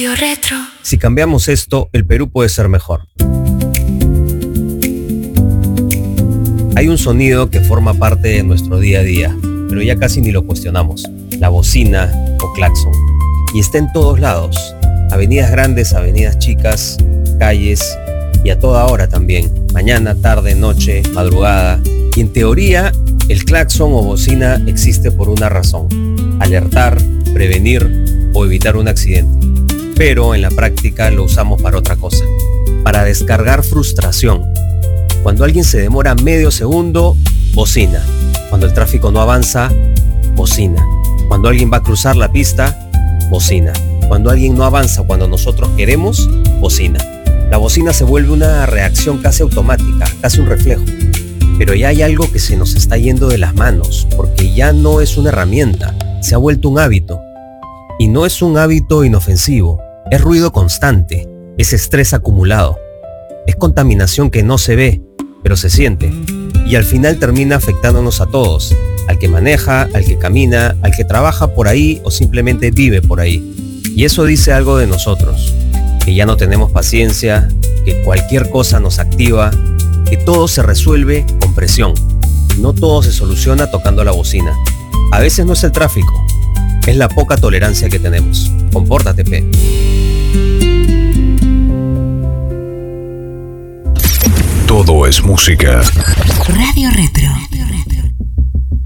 Radio Retro. Si cambiamos esto, el Perú puede ser mejor. Hay un sonido que forma parte de nuestro día a día, pero ya casi ni lo cuestionamos. La bocina o claxon. Y está en todos lados. Avenidas grandes, avenidas chicas, calles y a toda hora también. Mañana, tarde, noche, madrugada. Y en teoría, el claxon o bocina existe por una razón: alertar, prevenir o evitar un accidente. Pero en la práctica lo usamos para otra cosa, para descargar frustración. Cuando alguien se demora medio segundo, bocina. Cuando el tráfico no avanza, bocina. Cuando alguien va a cruzar la pista, bocina. Cuando alguien no avanza cuando nosotros queremos, bocina. La bocina se vuelve una reacción casi automática, casi un reflejo. Pero ya hay algo que se nos está yendo de las manos, porque ya no es una herramienta, se ha vuelto un hábito. Y no es un hábito inofensivo, es ruido constante, es estrés acumulado, es contaminación que no se ve, pero se siente. Y al final termina afectándonos a todos, al que maneja, al que camina, al que trabaja por ahí o simplemente vive por ahí. Y eso dice algo de nosotros, que ya no tenemos paciencia, que cualquier cosa nos activa, que todo se resuelve con presión. No todo se soluciona tocando la bocina. A veces no es el tráfico, es la poca tolerancia que tenemos. Compórtate, P. Todo es música. Radio Retro.